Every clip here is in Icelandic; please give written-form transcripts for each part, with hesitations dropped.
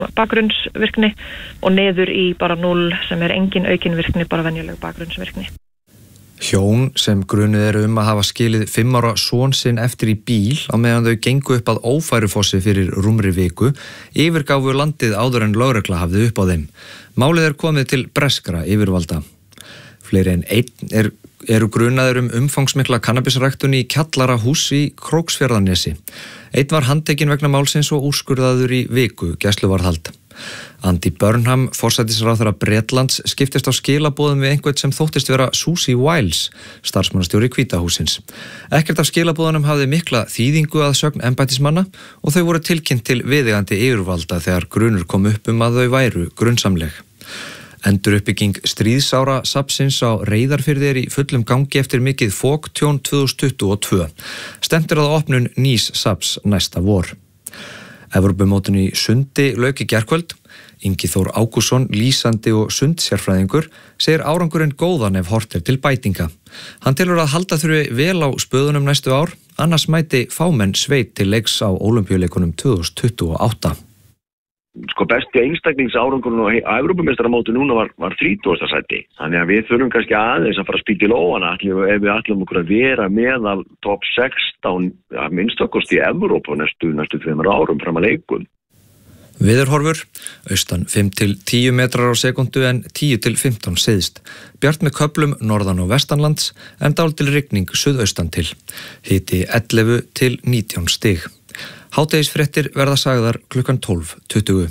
bakgrunnsvirkni og niður í bara 0 sem engin aukin virkni, bara venjuleg bakgrunnsvirkni. Hjón sem grunuð eru að hafa skilið 5 ára son sinn eftir í bíl á meðan þau gengu upp að Ófærufossi fyrir rúmri viku, yfirgáfu landið áður en lögregla hafði upp á þeim. Málið komið til breskra yfirvalda. Fleiri en einn eru grunaðir umfangsmikla kannabisræktun í kjallarahús í Króksfjarðarnesi. Einn var handtekinn vegna málsins og úrskurðaður í viku gæsluvarðhald. Andy Burnham, forsætisráðherra Bretlands, skiptist á skilaboðum við einhvern sem þóttist vera Susie Wiles, starfsmannastjóri Hvíta hússins. Ekkert af skilaboðunum hafði mikla þýðingu að sögn embættismanna og þau voru tilkynnt til viðeigandi yfirvalda þegar grunur kom upp að þau væru grunnsamleg. Enduruppbygging stríðsára safnsins á Reyðarfirði í fullum gangi eftir mikið foktjón 2022. Stefnt að opnun nýs safns næsta vor. Evrópumótinu í sundi lauk í gærkvöld. Ingi Þór Ágússon, lýsandi og sundsérfræðingur, segir árangurinn góðan ef horft til bætinga. Hann telur að halda þurfi vel á spöðunum næstu ár, annars mæti fámenn sveit til leiks á Ólympíuleikunum 2028. Besti einstaklingsárangurinn á Evrópumeistaramóti núna var 30. sæti. Þannig að við þurfum kannski aðeins að fara að spýta í lófana ef við ætlum okkur að vera meðal top 16 að minnstakosti í Evrópu næstu 2 árum fram að leikum. Veðurhorfur, austan 5 til 10 metrar á sekundu en 10 til 15 syðst. Bjart með köflum norðan og vestanlands en dálítil rigning suðaustan til. Hiti 11 til 19 stig. Hádegisfréttir verða sagðar klukkan 12:20.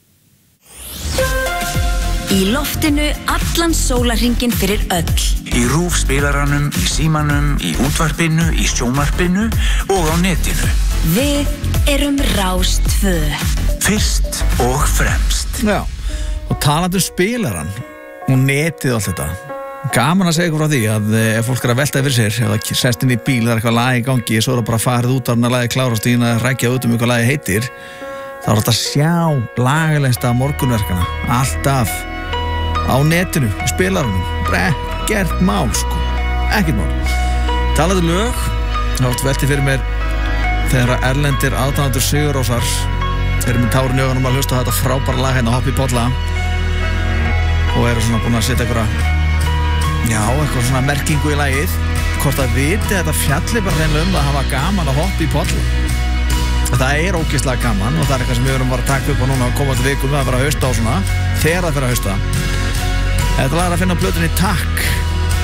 Í loftinu allan sólarhringinn fyrir öll. Í RÚV spilaranum, í símanum, í útvarpinu, í sjónvarpinu og á netinu. Við erum Rás 2. Fyrst og fremst. Já, og talandi spilaran og netið og allt þetta. Gaman að segja ykkur frá því að ef fólk að velta yfir sér, ef það sest inn í bíl, það eitthvað lag í gangi, svo það bara farið út af að lagi klárast í að rækja út eitthvað lagi heitir, þá þetta að sjá lagalegsta morgunverkana, alltaf á netinu, í spilarunum, ekkert mál, ekkert mál. Talaðu lög, þá oft velti fyrir mér þegar erlendir aðdáendur Sigurrósar eru með tárin í augunum að hlusta á þetta frábæra lag hérna Hopp í Polla og eru svona búin að setja eitthvað svona merkingu í lagið, hvort að viti þetta fjalli bara hreinlega að hafa gaman að hoppa í polla. Það ógeðslega gaman og það eitthvað sem við erum bara að taka upp á núna á komandi vikum að vera að hausta á svona, þegar það fyrir að hausta. Þetta lag að finna á plötunni Takk